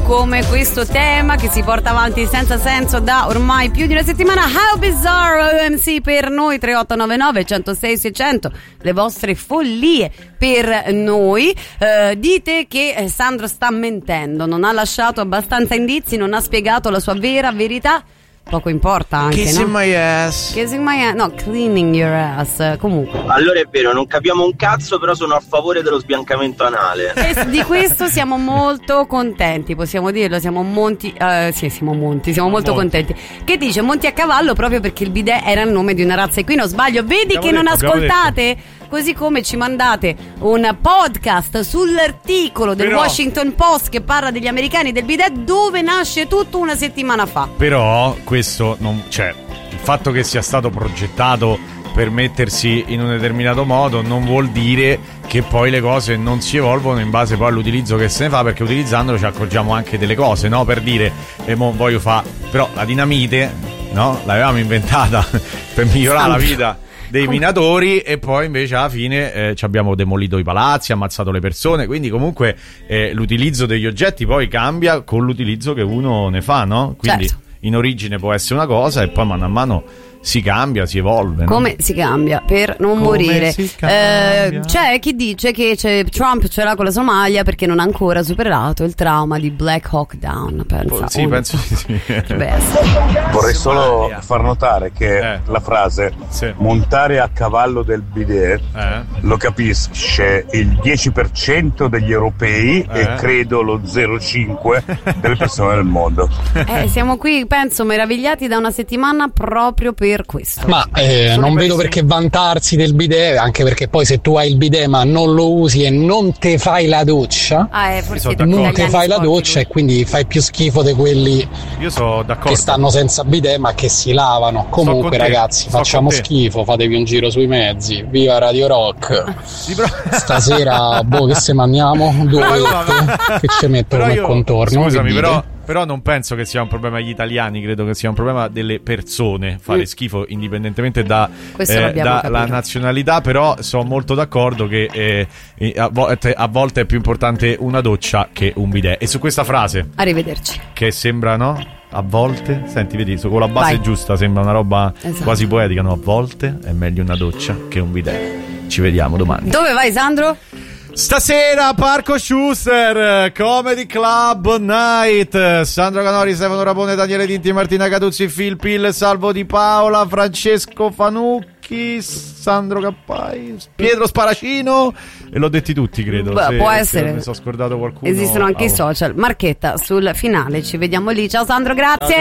come questo tema che si porta avanti senza senso da ormai più di una settimana. How Bizarre OMC per noi, 3899 106 600, le vostre follie per noi. Dite che Sandro sta mentendo, non ha lasciato abbastanza indizi, non ha spiegato la sua vera verità. Poco importa anche, Kissing no? my ass. Kissing my ass, no, cleaning your ass. Comunque. Allora è vero, non capiamo un cazzo, però sono a favore dello sbiancamento anale. E di questo siamo molto contenti, possiamo dirlo, siamo molto contenti. Che dice Monti a cavallo proprio perché il bidet era il nome di una razza equina, sbaglio? Vedi che non ascoltate? Così come ci mandate un podcast sull'articolo del Washington Post che parla degli americani del bidet, dove nasce tutto una settimana fa. Però questo non, cioè, il fatto che sia stato progettato per mettersi in un determinato modo non vuol dire che poi le cose non si evolvono in base poi all'utilizzo che se ne fa, perché utilizzandolo ci accorgiamo anche delle cose, no? Per dire, voglio fare, però la dinamite, no? L'avevamo inventata per migliorare la vita dei minatori, e poi invece alla fine ci abbiamo demolito i palazzi, ammazzato le persone, quindi comunque l'utilizzo degli oggetti poi cambia con l'utilizzo che uno ne fa, no? Quindi certo, in origine può essere una cosa e poi mano a mano si cambia, si evolve, no? Come si cambia per non morire. C'è chi dice che Trump ce l'ha con la Somalia perché non ha ancora superato il trauma di Black Hawk Down. Sì, penso di sì. Vorrei solo far notare che la frase montare a cavallo del bidet lo capisce il 10% degli europei e credo lo 0,5% delle persone del mondo. Siamo qui, penso, meravigliati da una settimana proprio per questo. Ma non vedo perché vantarsi del bidet, anche perché poi se tu hai il bidet ma non lo usi e non te fai la doccia, non te fai la doccia e quindi fai più schifo di quelli che stanno senza bidet ma che si lavano. Comunque ragazzi, facciamo schifo, fatevi un giro sui mezzi. Viva Radio Rock. Stasera che se mandiamo 2 ore che ci metto come contorno. Scusami, però non penso che sia un problema degli italiani, credo che sia un problema delle persone fare schifo indipendentemente dalla nazionalità. Però sono molto d'accordo che a volte è più importante una doccia che un bidet. E su questa frase, arrivederci, che sembra, no? A volte, senti, vedi, con la base giusta sembra una roba quasi poetica, no? A volte è meglio una doccia che un bidet. Ci vediamo domani. Dove vai, Sandro? Stasera Parco Schuster Comedy Club Night. Sandro Canori, Stefano Rapone, Daniele Tinti, Martina Catuzzi, Phil Pill, Salvo Di Paola, Francesco Fanucchi, Sandro Cappai, Pietro Sparacino, e l'ho detti tutti, credo. Può essere. Mi sono scordato qualcuno. Esistono anche i social. Marchetta sul finale, ci vediamo lì. Ciao Sandro, grazie.